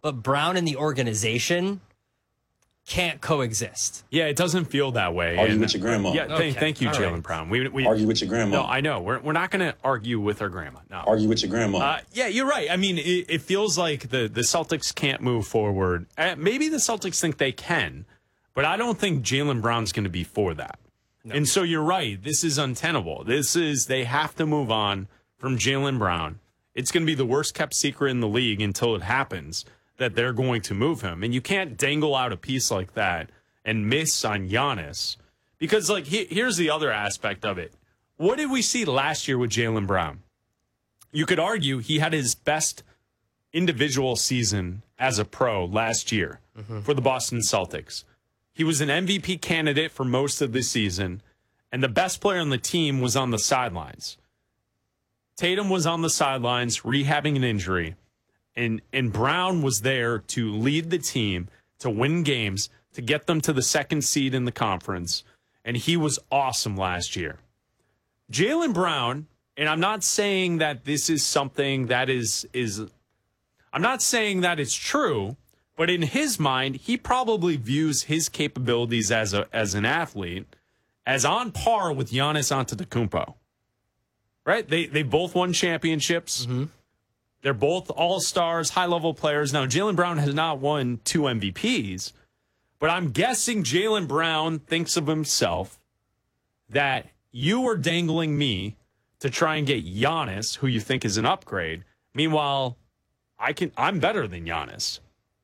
but Brown and the organization can't coexist. Yeah, it doesn't feel that way. Argue with your grandma. Yeah, Okay. thank you, All Jaylen right. Brown. We Argue with your grandma. No, I know. We're not going to argue with our grandma. No. Argue with your grandma. Yeah, you're right. I mean, it feels like the Celtics can't move forward. Maybe the Celtics think they can, but I don't think Jaylen Brown's going to be for that. No. And so you're right. This is untenable. They have to move on from Jaylen Brown. It's going to be the worst kept secret in the league until it happens that they're going to move him. And you can't dangle out a piece like that and miss on Giannis. Because, like, here's the other aspect of it. What did we see last year with Jaylen Brown? You could argue he had his best individual season as a pro last year for the Boston Celtics. He was an MVP candidate for most of the season, and the best player on the team was on the sidelines. Tatum was on the sidelines rehabbing an injury, and Brown was there to lead the team, to win games, to get them to the second seed in the conference, and he was awesome last year. Jaylen Brown, and I'm not saying that this is something that I'm not saying that it's true, but in his mind, he probably views his capabilities as an athlete as on par with Giannis Antetokounmpo. Right? They both won championships. Mm-hmm. They're both all-stars, high-level players. Now, Jaylen Brown has not won 2 MVPs, but I'm guessing Jaylen Brown thinks of himself that you are dangling me to try and get Giannis, who you think is an upgrade. Meanwhile, I'm better than Giannis.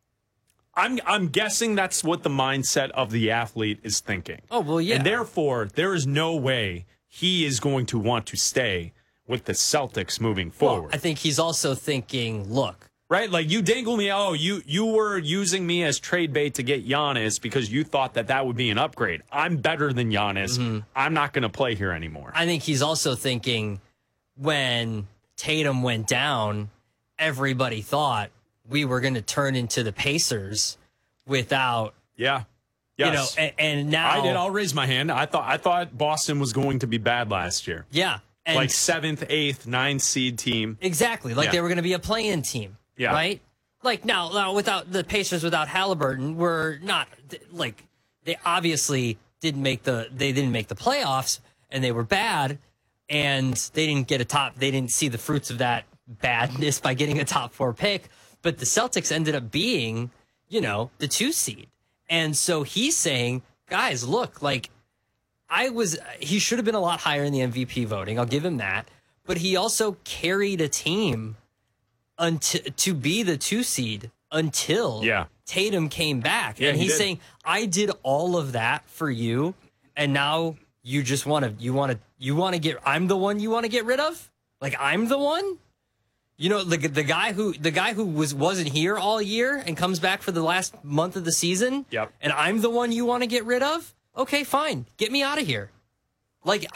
I'm guessing that's what the mindset of the athlete is thinking. Oh, well, yeah. And therefore, there is no way he is going to want to stay with the Celtics moving forward. Well, I think he's also thinking, look. Right? Like, you dangle me, you were using me as trade bait to get Giannis because you thought that would be an upgrade. I'm better than Giannis. Mm-hmm. I'm not going to play here anymore. I think he's also thinking when Tatum went down, everybody thought we were going to turn into the Pacers without... Yeah. Yes. You know, and now... I did. I'll raise my hand. I thought Boston was going to be bad last year. Yeah. And like 7th, 8th, 9th seed team. Exactly. Like they were going to be a play-in team. Yeah. Right? Like now without the Pacers, without Halliburton, were not like they obviously didn't make the playoffs, and they were bad, and they didn't see the fruits of that badness by getting a top 4 pick. But the Celtics ended up being, the 2 seed. And so he's saying, guys, look, like he should have been a lot higher in the MVP voting. I'll give him that. But he also carried a team to be the 2 seed until Tatum came back. Yeah, and he's saying, I did all of that for you. And now you just I'm the one you want to get rid of? Like, I'm the one? The guy who wasn't here all year and comes back for the last month of the season. Yep. And I'm the one you want to get rid of? Okay, fine. Get me out of here. Like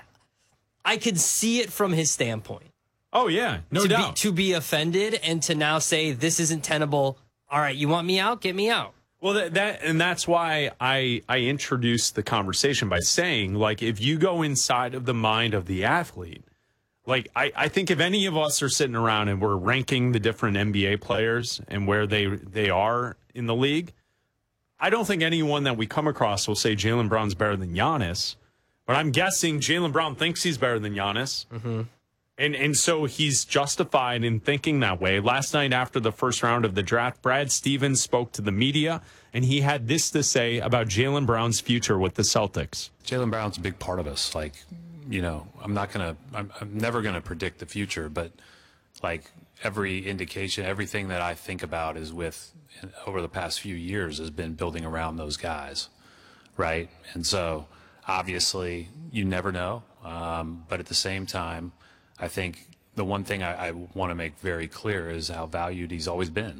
I could see it from his standpoint. Oh yeah, no doubt. To be offended and to now say this isn't tenable. All right, you want me out? Get me out. Well, that's why I introduced the conversation by saying, like, if you go inside of the mind of the athlete. Like, I think if any of us are sitting around and we're ranking the different NBA players and where they are in the league, I don't think anyone that we come across will say Jaylen Brown's better than Giannis. But I'm guessing Jaylen Brown thinks he's better than Giannis. Mm-hmm. And so he's justified in thinking that way. Last night after the first round of the draft, Brad Stevens spoke to the media, and he had this to say about Jaylen Brown's future with the Celtics. Jaylen Brown's a big part of us. Like, I'm never going to predict the future, but like every indication, everything that I think about over the past few years has been building around those guys. Right. And so obviously you never know. But at the same time, I think the one thing I want to make very clear is how valued he's always been.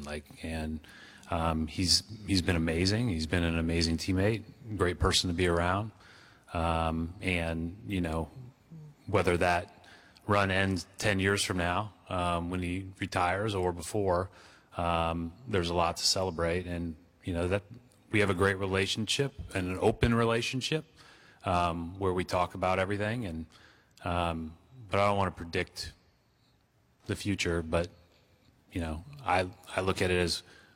He's been amazing. He's been an amazing teammate, great person to be around. And whether that run ends 10 years from now, when he retires or before, there's a lot to celebrate. And, that we have a great relationship and an open relationship, where we talk about everything. And, but I don't want to predict the future, but, I look at it as